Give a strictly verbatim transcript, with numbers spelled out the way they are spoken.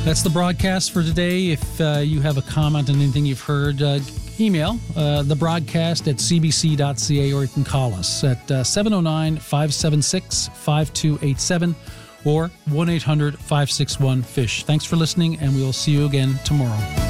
That's the broadcast for today. If uh, you have a comment on anything you've heard, uh, email uh, the broadcast at c b c dot c a, or you can call us at uh, seven oh nine, five seven six, five two eight seven or one eight hundred, five six one, FISH. Thanks for listening, and we will see you again tomorrow.